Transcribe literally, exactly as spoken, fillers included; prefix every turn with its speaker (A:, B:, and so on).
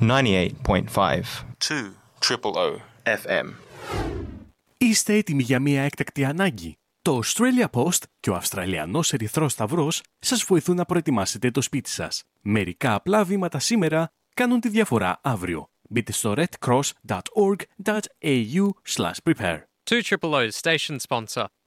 A: ninety-eight point five two triple O εφ εμ.
B: Είστε έτοιμοι για μια έκτακτη ανάγκη? Το Australia Post και ο Αυστραλιανός Ερυθρός Σταυρός σας βοηθούν να προετοιμάσετε το σπίτι σας. Μερικά απλά βήματα σήμερα κάνουν τη διαφορά αύριο. Μπείτε στο redcross dot org dot a u slash prepare.
C: two Triple O's station sponsor.